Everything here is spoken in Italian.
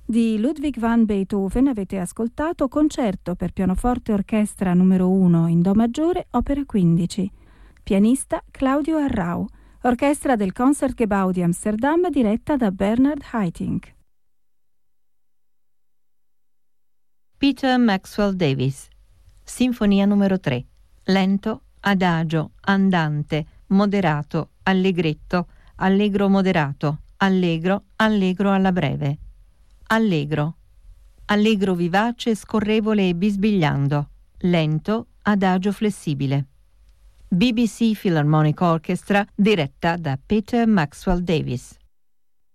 Di Ludwig van Beethoven avete ascoltato Concerto per pianoforte orchestra numero 1 in Do maggiore, opera 15. Pianista Claudio Arrau. Orchestra del Concertgebouw di Amsterdam diretta da Bernard Haitink. Peter Maxwell Davies. Sinfonia numero 3. Lento, adagio, andante, moderato, allegretto, allegro moderato, allegro, allegro alla breve. Allegro. Allegro vivace, scorrevole e bisbigliando. Lento, adagio flessibile. BBC Philharmonic Orchestra diretta da Peter Maxwell Davies.